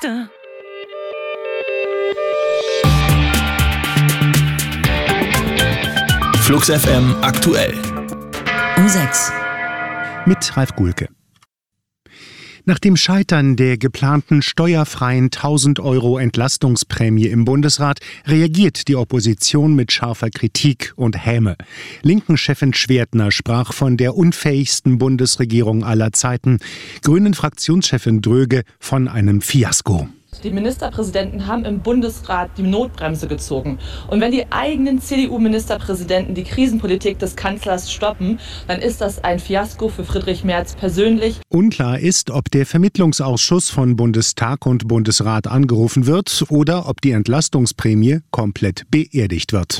Wetter. Flux FM aktuell. Um 6. Mit Ralf Gulke. Nach dem Scheitern der geplanten steuerfreien 1.000 € Entlastungsprämie im Bundesrat reagiert die Opposition mit scharfer Kritik und Häme. Linken-Chefin Schwertner sprach von der unfähigsten Bundesregierung aller Zeiten. Grünen-Fraktionschefin Dröge von einem Fiasko. Die Ministerpräsidenten haben im Bundesrat die Notbremse gezogen. Und wenn die eigenen CDU-Ministerpräsidenten die Krisenpolitik des Kanzlers stoppen, dann ist das ein Fiasko für Friedrich Merz persönlich. Unklar ist, ob der Vermittlungsausschuss von Bundestag und Bundesrat angerufen wird oder ob die Entlastungsprämie komplett beerdigt wird.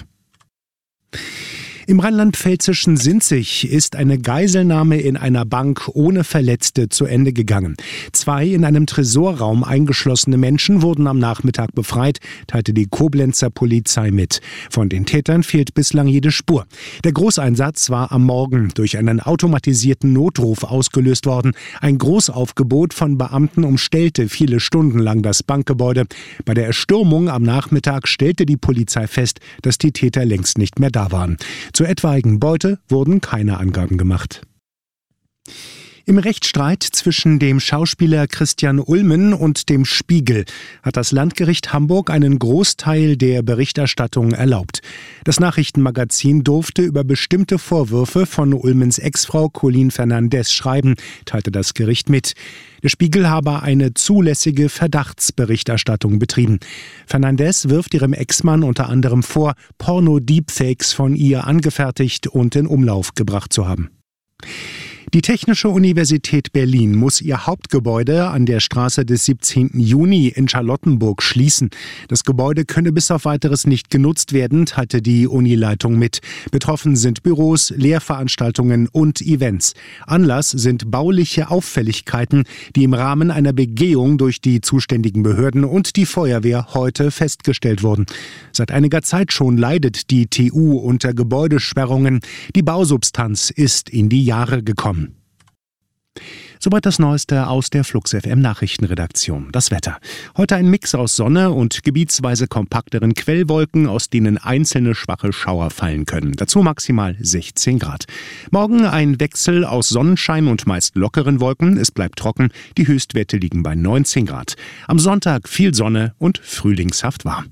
Im rheinland-pfälzischen Sinzig ist eine Geiselnahme in einer Bank ohne Verletzte zu Ende gegangen. 2 in einem Tresorraum eingeschlossene Menschen wurden am Nachmittag befreit, teilte die Koblenzer Polizei mit. Von den Tätern fehlt bislang jede Spur. Der Großeinsatz war am Morgen durch einen automatisierten Notruf ausgelöst worden. Ein Großaufgebot von Beamten umstellte viele Stunden lang das Bankgebäude. Bei der Erstürmung am Nachmittag stellte die Polizei fest, dass die Täter längst nicht mehr da waren. Zur etwaigen Beute wurden keine Angaben gemacht. Im Rechtsstreit zwischen dem Schauspieler Christian Ulmen und dem Spiegel hat das Landgericht Hamburg einen Großteil der Berichterstattung erlaubt. Das Nachrichtenmagazin durfte über bestimmte Vorwürfe von Ulmens Ex-Frau Colleen Fernandez schreiben, teilte das Gericht mit. Der Spiegel habe eine zulässige Verdachtsberichterstattung betrieben. Fernandez wirft ihrem Ex-Mann unter anderem vor, Porno-Deepfakes von ihr angefertigt und in Umlauf gebracht zu haben. Die Technische Universität Berlin muss ihr Hauptgebäude an der Straße des 17. Juni in Charlottenburg schließen. Das Gebäude könne bis auf Weiteres nicht genutzt werden, teilte die Unileitung mit. Betroffen sind Büros, Lehrveranstaltungen und Events. Anlass sind bauliche Auffälligkeiten, die im Rahmen einer Begehung durch die zuständigen Behörden und die Feuerwehr heute festgestellt wurden. Seit einiger Zeit schon leidet die TU unter Gebäudesperrungen. Die Bausubstanz ist in die Jahre gekommen. Soweit das Neueste aus der Flux FM Nachrichtenredaktion. Das Wetter. Heute ein Mix aus Sonne und gebietsweise kompakteren Quellwolken, aus denen einzelne schwache Schauer fallen können. Dazu maximal 16 Grad. Morgen ein Wechsel aus Sonnenschein und meist lockeren Wolken. Es bleibt trocken. Die Höchstwerte liegen bei 19 Grad. Am Sonntag viel Sonne und frühlingshaft warm.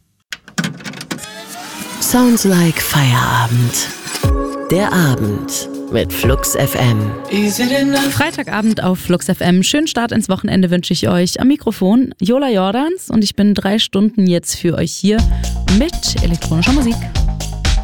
Sounds like Feierabend. Der Abend mit Flux FM. Freitagabend auf Flux FM. Schönen Start ins Wochenende wünsche ich euch. Am Mikrofon Jola Jordans und ich bin 3 Stunden jetzt für euch hier mit elektronischer Musik.